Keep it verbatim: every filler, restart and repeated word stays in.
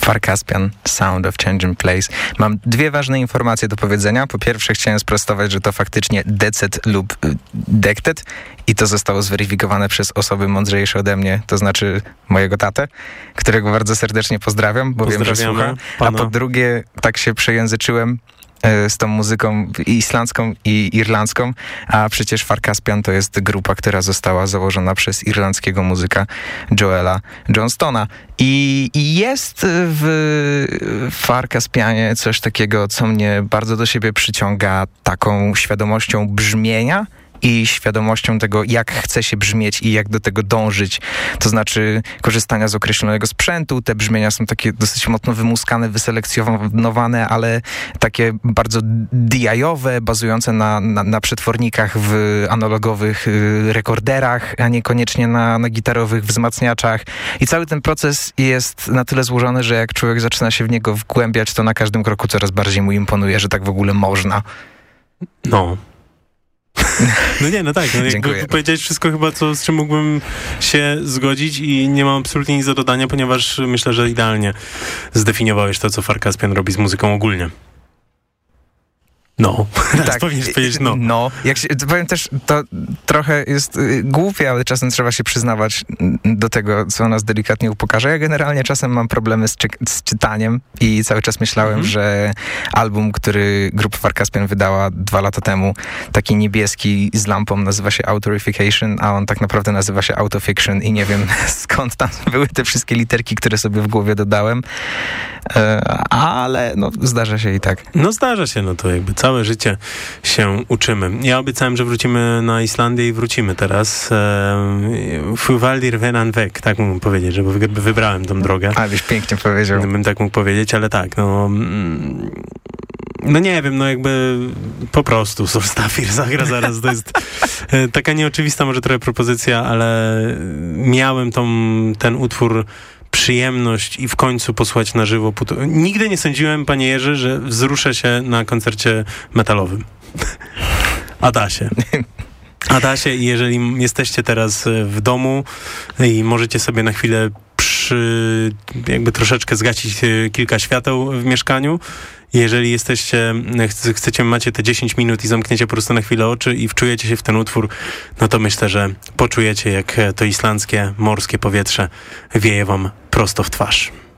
Far Caspian, Sound of Changing Place. Mam dwie ważne informacje do powiedzenia. Po pierwsze chciałem sprostować, że to faktycznie decet lub dektet i to zostało zweryfikowane przez osoby mądrzejsze ode mnie, to znaczy mojego tatę, którego bardzo serdecznie pozdrawiam, bo wiem, że słucha. A po drugie, tak się przejęzyczyłem z tą muzyką islandzką i irlandzką, a przecież Far Caspian to jest grupa, która została założona przez irlandzkiego muzyka Joela Johnstona. I, i jest w Far Caspianie coś takiego, co mnie bardzo do siebie przyciąga, taką świadomością brzmienia i świadomością tego, jak chce się brzmieć i jak do tego dążyć. To znaczy korzystania z określonego sprzętu. Te brzmienia są takie dosyć mocno wymuskane, wyselekcjonowane, ale takie bardzo D I-owe, bazujące na, na, na przetwornikach w analogowych y, rekorderach, a niekoniecznie na, na gitarowych wzmacniaczach. I cały ten proces jest na tyle złożony, że jak człowiek zaczyna się w niego wgłębiać, to na każdym kroku coraz bardziej mu imponuje, że tak w ogóle można. No. No nie, no tak, no jakby powiedziałeś wszystko chyba, co, z czym mógłbym się zgodzić i nie mam absolutnie nic do dodania, ponieważ myślę, że idealnie zdefiniowałeś to, co Far Caspian robi z muzyką ogólnie. No, tak, powinieneś powiedzieć no. No, jak się, powiem też, to trochę jest y, głupie, ale czasem trzeba się przyznawać do tego, co nas delikatnie upokarza. Ja generalnie czasem mam problemy z, czy, z czytaniem i cały czas myślałem, mhm. że album, który grupa Far Caspian wydała dwa lata temu, taki niebieski z lampą, nazywa się Autorification, a on tak naprawdę nazywa się Autofiction i nie wiem skąd tam były te wszystkie literki, które sobie w głowie dodałem, e, ale no zdarza się i tak. No zdarza się, no to jakby całe życie się uczymy. Ja obiecałem, że wrócimy na Islandię i wrócimy teraz. Fuvaldir venan weg, tak mógłbym powiedzieć, że wybrałem tą drogę. A, byś pięknie powiedział. Bym tak mógł powiedzieć, ale tak, no... No nie wiem, no jakby po prostu Solstafir zagra zaraz. To jest taka nieoczywista może trochę propozycja, ale miałem tą, ten utwór przyjemność i w końcu posłuchać na żywo. Nigdy nie sądziłem, panie Jerzy, że wzruszę się na koncercie metalowym. A da się. A da się i jeżeli jesteście teraz w domu i możecie sobie na chwilę przy, jakby troszeczkę zgasić kilka świateł w mieszkaniu, jeżeli jesteście, chcecie, macie te dziesięć minut i zamkniecie po prostu na chwilę oczy i wczujecie się w ten utwór, no to myślę, że poczujecie, jak to islandzkie morskie powietrze wieje wam prosto w twarz.